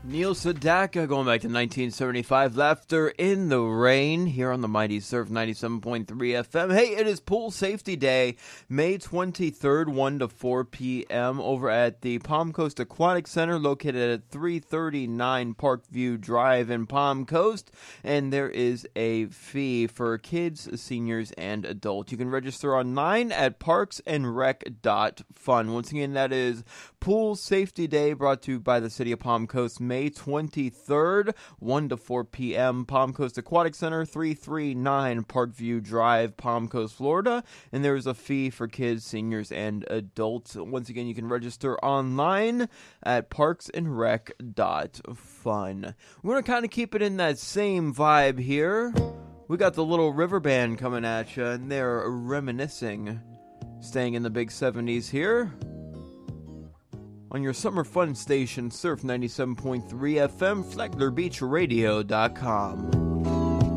Neil Sedaka going back to 1975. Laughter in the Rain here on the Mighty Surf 97.3 FM. Hey, it is Pool Safety Day, May 23rd, 1 to 4 p.m. over at the Palm Coast Aquatic Center located at 339 Parkview Drive in Palm Coast. And there is a fee for kids, seniors, and adults. You can register online at parksandrec.fun. Once again, that is Pool Safety Day brought to you by the City of Palm Coast, May 23rd, 1 to 4 p.m. Palm Coast Aquatic Center, 339 Parkview Drive, Palm Coast, Florida. And there is a fee for kids, seniors, and adults. Once again, you can register online at parksandrec.fun. We're going to kind of keep it in that same vibe here. We got the Little River Band coming at you, and they're reminiscing, staying in the big 70s here on your summer fun station, Surf 97.3 FM, FlaglerBeachRadio.com.